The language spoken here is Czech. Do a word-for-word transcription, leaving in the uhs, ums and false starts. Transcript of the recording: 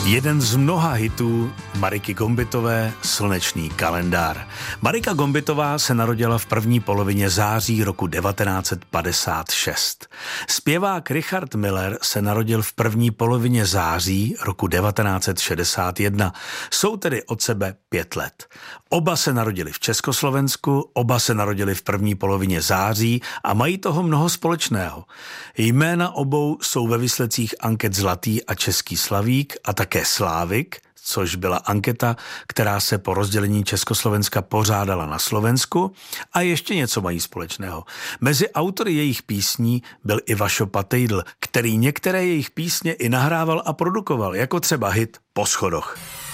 Jeden z mnoha hitů Mariky Gombitové, Slunečný kalendár. Marika Gombitová se narodila v první polovině září roku devatenáct set padesát šest. Zpěvák Richard Miller se narodil v první polovině září roku devatenáct set šedesát jedna. Jsou tedy od sebe pět let. Oba se narodili v Československu, oba se narodili v první polovině září a mají toho mnoho společného. Jména obou jsou ve výsledcích anket Zlatý a Český slavík a také Slávik, což byla anketa, která se po rozdělení Československa pořádala na Slovensku, a ještě něco mají společného. Mezi autory jejich písní byl i Vašo Patejdl, který některé jejich písně i nahrával a produkoval, jako třeba hit Po schodoch.